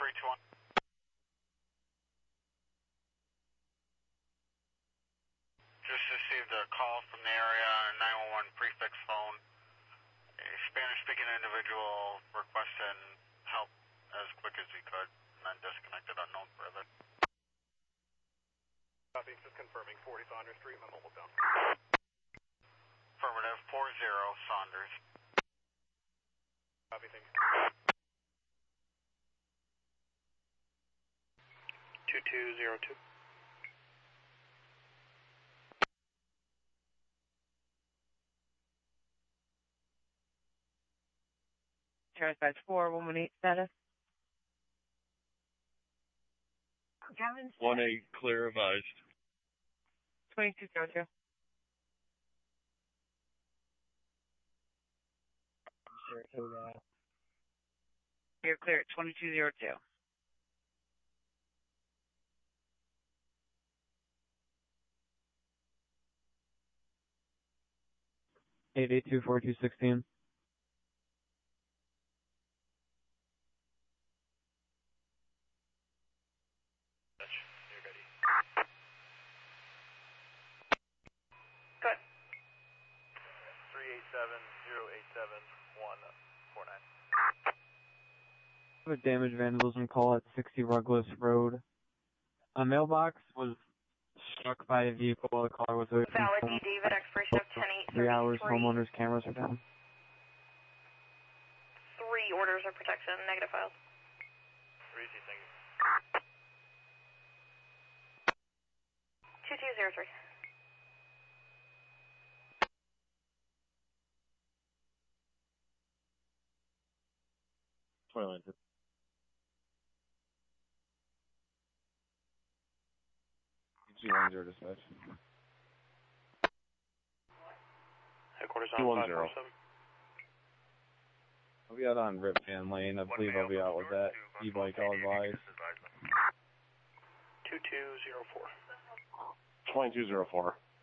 321. Just received a call from the area, 911 prefix phone. A Spanish-speaking individual requesting help as quick as he could, and then disconnected unknown further. Copy, just confirming 40 Saunders Street, my mobile down. Affirmative, 40 Saunders. Copy, thanks. 2202. Dispatch 4, 118 status. 1-8, clear advised. 2202. You're clear at 2202. Eight 4216. You're ready. Good. 387-087-149. A damage vandalism call at 60 Ruggless Road. A mailbox was struck by a vehicle while the car was away from Valid home. ED, expiration of 10-8. 3 hours, homeowners' cameras are down. 3 orders of protection, negative files. 3, thank you. 2203. Toilet. G10 dispatch. Headquarters on 210. 547. I'll be out on Rip Van Lane. I believe I'll be out with that e-bike all advised. 2204. 2204.